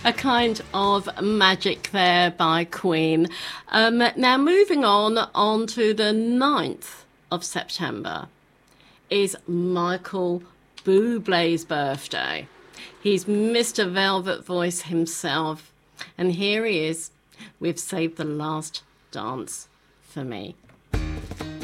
A kind of magic there by Queen. Now moving on to the 9th of September is Michael Bublé's birthday. He's Mr. Velvet Voice himself. And here he is with Save the Last Dance for Me.